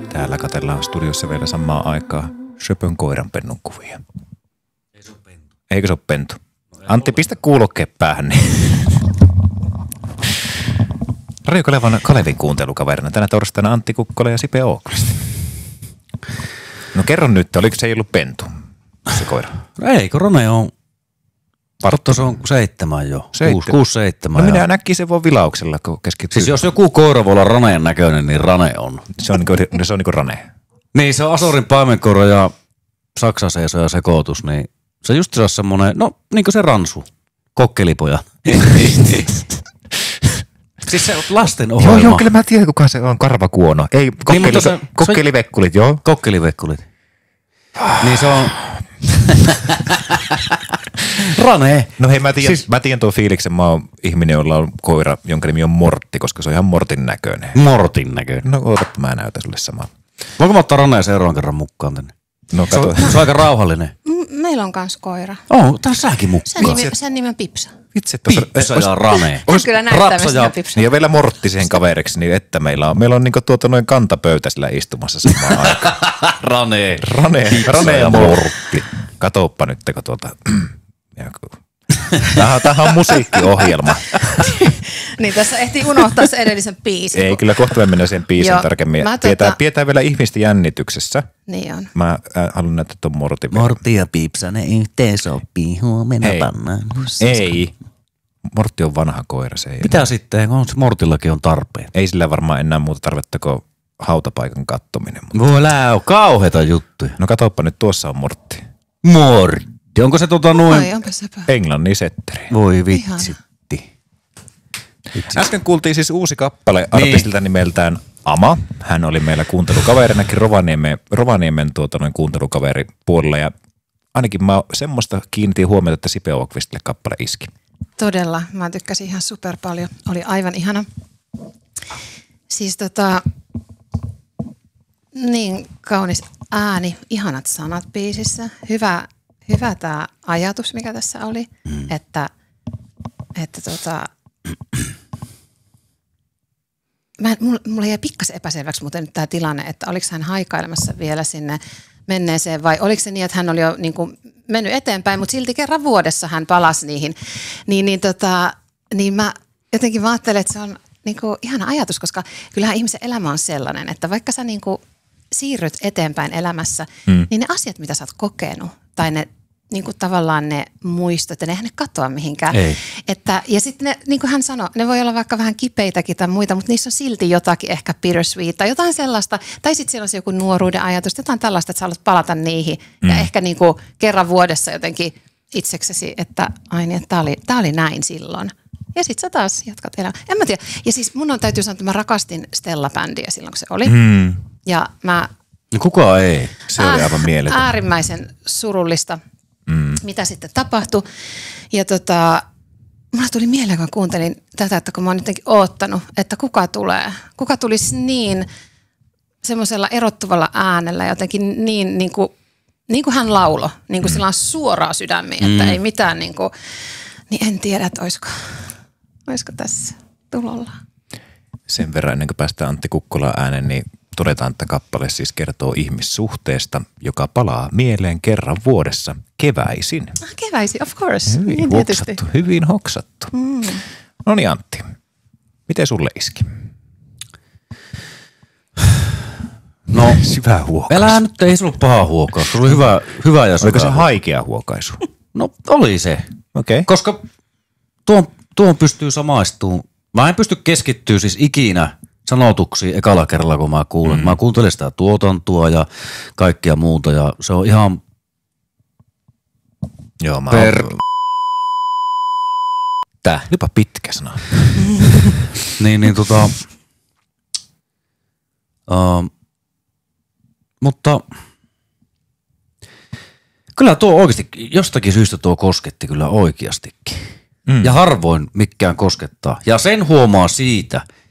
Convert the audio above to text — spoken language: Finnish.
Täällä katsellaan studiossa vielä samaan aikaa söpön koiranpennun kuvia. Ei se ole pentu. Eikö se ole pentu? Antti, pistä kuulokkeet päähän. Niin. Radio Kalevan Kalevin kuuntelukaverina tänä torstaina Antti Kukkola ja Sipe Åqvist. No kerro nyt, oliko se ei ollut pentu, se koira? Ei, kun Rane on, se on 7 jo, 6-7. No minä näkisin vaan vilauksella, kun keskittyy. Siis jos joku koira voi olla Raneen näköinen, niin Rane on. Se on niinku Rane. Niin, se on Asorin paimenkoira ja saksaseiso ja sekoitus, niin se just se on semmonen, no niinku se ransu, kokkelipoja. Siis se on lasten ohjelma. Joo, kyllä mä tiedän, kuka se on, Karvakuono. Ei, kokkelivekkulit, joo. Kokkelivekkulit. Niin se on... Rane. No hei, mä tiedän tuon fiiliksen, mä oon ihminen, jolla on koira, jonka nimi on Mortti, koska se on ihan Mortin näköinen. Mortin näköinen. No ootapa, mä näytän sulle samaa. Voinko mä ottaa Raneen seuraavan kerran mukaan tänne? No kato. Se on aika rauhallinen. Meillä on kans koira. Taas säkin mukaan. Sen nimi on Pipsa. Vitsi, Pipsa ja Rane. Hän kyllä näyttää myös ihan Pipsa. Niin ja vielä Mortti siihen kaveriksi, niin että meillä on niinku noin kantapöytä sillä istumassa samaan aikaan. Rane ja Mortti. Katoppa nyt, kun Tämähän on musiikkiohjelma. Niin tässä ehtii unohtaa se edellisen biisin. Ei, kyllä kohta me mennään siihen biisin tarkemmin. Pidetään vielä ihmistä jännityksessä. Niin on. Mä haluan näyttää tuon Mortin. Mortti ja Pipsa, ne yhteen sopii, huomenna pannaan. Ei. Mortti on vanha koira. Se ei mitä sitten, kun Mortillakin on tarpeen? Ei sillä varmaan enää muuta tarvetta kuin hautapaikan kattominen. Voi on kauheita juttuja. No katoppa nyt, tuossa on Mortti. Mortti. Onko se noin? Oi, onpa sepä. Englannin setteri. Voi vitsitti. Äsken kuultiin siis uusi kappale artistilta nimeltään Ama. Hän oli meillä kuuntelukaverinakin Rovaniemen kuuntelukaveri puolella ja ainakin mä semmoista kiinnitin huomiota, että Sipe Åqvistille kappale iski. Todella. Mä tykkäsin ihan super paljon. Oli aivan ihana. Siis niin kaunis ääni, ihanat sanat biisissä. Hyvä tämä ajatus, mikä tässä oli, että mulla jäi pikkasen epäselväksi muuten nyt tämä tilanne, että oliko hän haikailemassa vielä sinne menneeseen vai oliko se niin, että hän oli jo niin kuin mennyt eteenpäin, mutta silti kerran vuodessa hän palasi niihin. Niin mä jotenkin ajattelen, että se on niin kuin ihana ajatus, koska kyllähän ihmisen elämä on sellainen, että vaikka sä niin kuin siirryt eteenpäin elämässä, niin ne asiat, mitä sä oot kokenut tai ne niin kuin tavallaan ne muistot, eihän ne katoa mihinkään. Ja sitten ne, niin kuin hän sanoi, ne voi olla vaikka vähän kipeitäkin tai muita, mutta niissä on silti jotakin ehkä bittersweet tai jotain sellaista. Tai sitten siellä on joku nuoruuden ajatus, jotain tällaista, että sä haluat palata niihin. Ja ehkä niin kuin kerran vuodessa jotenkin itseksesi, että ai niin, että tää oli näin silloin. Ja sit sä taas jatkat elämää. En mä tiedä. Ja siis mun täytyy sanoa, että mä rakastin Stella-bändiä silloin, kun se oli. Ja mä... No kuka ei? Se oli aivan mieletön. Äärimmäisen surullista. Mitä sitten tapahtui. Ja mulla tuli mieleen, kun kuuntelin tätä, että kun mä oon jotenkin oottanut, että kuka tulee. Kuka tulisi niin semmoisella erottuvalla äänellä jotenkin niin kuin hän laulo. Niin kuin sillä on suoraa sydämiä, että ei mitään niin kuin, niin en tiedä, että olisiko tässä tulolla. Sen verran ennen kuin päästään Antti Kukkola ääneen, niin todetaan, että kappale siis kertoo ihmissuhteesta, joka palaa mieleen kerran vuodessa keväisin. Keväisin, of course. Hyvin hoksattu, hyvin hoksattu. No niin Antti, miten sulle iski? No, syvä huokaisu. Älä nyt, ei se ollut paha huokaisu. Se oli hyvä ja syvä. Oliko se haikea huokaisu? No oli se. Okay. Koska tuon pystyy samaistumaan. Mä en pysty keskittyä siis ikinä sanotuksiin ekalla kerralla, kun mä kuulen. Mä kuuntelen sitä tuotantoa ja kaikkea muuta ja se on ihan... Joo, mä Tää, jopa pitkä sana. Mutta kyllä tuo oikeasti, jostakin syystä tuo kosketti kyllä oikeastikin. Ja harvoin mikään koskettaa. Ja sen huomaa siitä,